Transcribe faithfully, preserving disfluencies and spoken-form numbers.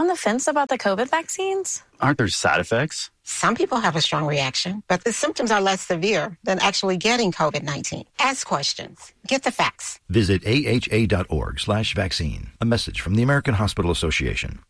on the fence about the COVID vaccines. Aren't there side effects? Some people have a strong reaction, but the symptoms are less severe than actually getting COVID nineteen. Ask questions. Get the facts. Visit A H A dot org slash vaccine. A message from the American Hospital Association.